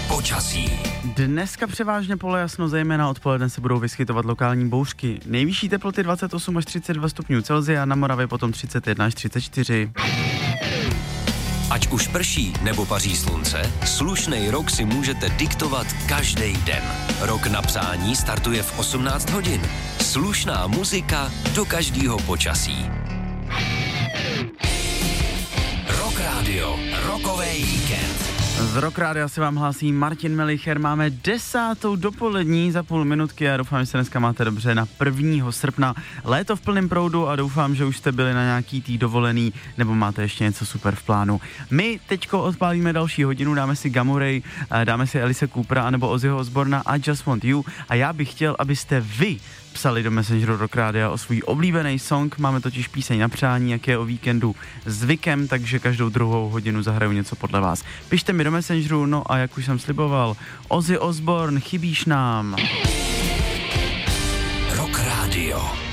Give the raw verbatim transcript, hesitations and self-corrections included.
Počasí. Dneska převážně polojasno, zejména odpoledne se budou vyskytovat lokální bouřky. Nejvyšší teploty dvacet osm až třicet dva stupňů Celsia, na Moravě potom třicet jedna až třicet čtyři. Ať už prší nebo paří slunce, slušnej rok si můžete diktovat každý den. Rok na přání startuje v osmnáct hodin. Slušná muzika do každého počasí. Rock Radio, rokový víkend. Z Rock Rádia se vám hlásí Martin Melicher. Máme desátou dopolední za půl minutky a doufám, že se dneska máte dobře na prvního srpna. Léto v plném proudu a doufám, že už jste byli na nějaký tý dovolený nebo máte ještě něco super v plánu. My teďko odpálíme další hodinu, dáme si Gamma Ray, dáme si Alice Coopera anebo Ozzyho Osborna a Just Want You a já bych chtěl, abyste vy psali do Messengeru Rock Rádia o svůj oblíbený song. Máme totiž píseň na přání, jak je o víkendu zvykem, takže každou druhou hodinu zahraju něco podle vás. Pište mi do Messengeru, no a jak už jsem sliboval, Ozzy Osbourne, chybíš nám. Rock Radio.